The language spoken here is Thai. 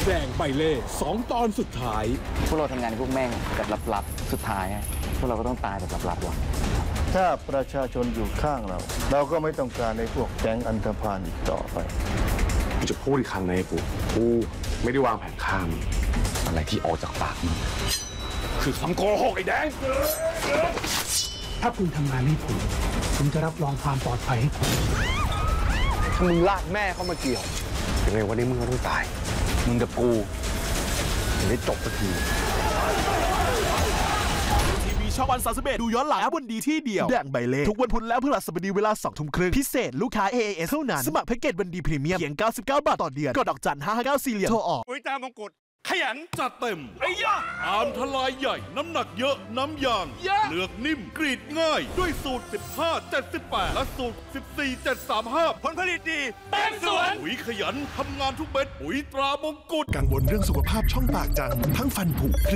แดงใบเล่2 ตอนสุดท้ายพวกเราทำงานพวกแม่งแบบลับๆสุดท้ายพวกเราก็ต้องตายแบบลับๆหรอกถ้าประชาชนอยู่ข้างเราก็ไม่ต้องการในพวกแก๊งอันธพาลอีกต่อไปกูจะพูดอีกครั้งนะไอ้ปู่กูไม่ได้วางแผนฆ่ามึงอะไรที่ออกจากปากมึงคือคำโกหกไอ้แดงถ้าคุณทำงานให้ผมจะรับรองความปลอดภัยให้คุณถ้ามึงลากแม่เข้ามาเกี่ยวยังไงวันนี้มึงก็ต้องตายมึงกับกูจะได้จบสักทีทีวีช่องวัน31ดูย้อนหลังบนดีที่เดียวแดงใบเล่ทุกวันพุธและพฤหัสบดีเวลา 20:30 น.พิเศษลูกค้า AAS เท่านั้นสมัครแพ็กเกจวันดีพรีเมียมเพียง99 บาทต่อเดือนกดดอกจัน5594เหลี่ยมโทรออกปุ๋ยตามงกุฎขยันจัดเต็มไอ้ยะอามทลายใหญ่น้ำหนักเยอะน้ำยางเลือกนิ่มกรีดง่ายด้วยสูตร15-78และสูตร14-735 ผลผลิตดีเต็มสวนปุ๋ยขยันทำงานทุกเม็ดปุ๋ยตรามงกุฎกังวลเรื่องสุขภาพช่องปากจังทั้งฟันผุ